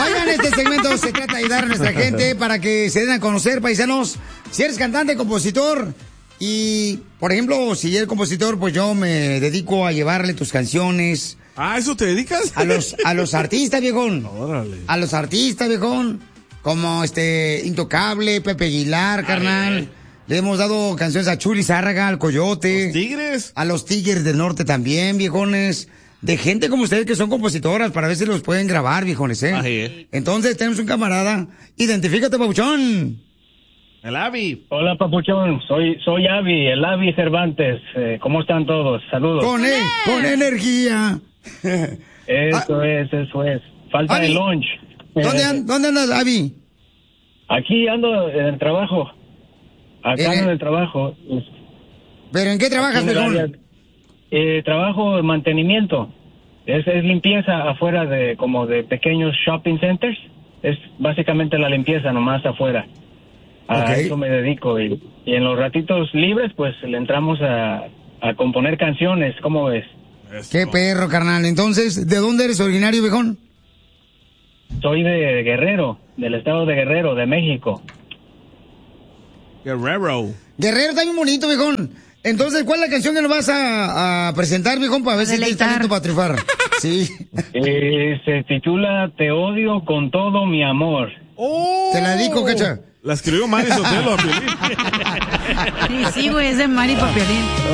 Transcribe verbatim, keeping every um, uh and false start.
Oigan, este segmento se trata de ayudar a nuestra gente para que se den a conocer, paisanos. Si eres cantante, compositor, y, por ejemplo, si eres compositor, pues yo me dedico a llevarle tus canciones. Ah, ¿eso te dedicas? A los, a los artistas, viejón. Órale. A los artistas, viejón. Como este, Intocable, Pepe Aguilar, carnal. Ay, le hemos dado canciones a Chuli Zárraga, al Coyote. ¿Los Tigres? A los Tigres del Norte también, viejones. De gente como ustedes que son compositoras, para ver si los pueden grabar, viejones, ¿eh? Ay, Entonces tenemos un camarada. Identifícate, papuchón. El Avi. Hola, papuchón. Soy soy Avi, el Avi Cervantes. Eh, ¿Cómo están todos? Saludos. Con, e con energía. Eso ah. es, eso es. Falta Avi, de lunch. ¿Dónde, and ¿Dónde andas, Avi? Aquí ando en el trabajo. Acá ando en el trabajo. ¿Pero en qué trabajas, mejor? Eh, trabajo de mantenimiento. Es, es limpieza afuera de como de pequeños shopping centers. Es básicamente la limpieza nomás afuera. A okay. eso me dedico. Y, y en los ratitos libres, pues le entramos a, a componer canciones. ¿Cómo ves? Eso. Qué perro, carnal. Entonces, ¿de dónde eres originario, viejón? Soy de Guerrero, del estado de Guerrero, de México. Guerrero. Guerrero está bien bonito, viejón. Entonces, ¿cuál es la canción que nos vas a, a presentar, viejón, para ver si tienes talento para triunfar? Sí. Eh, se titula Te odio con todo mi amor. Oh. Te la dedico, cacha. La escribió Mari Sotelo. Sí, sí, güey, es de Mari Papiolín.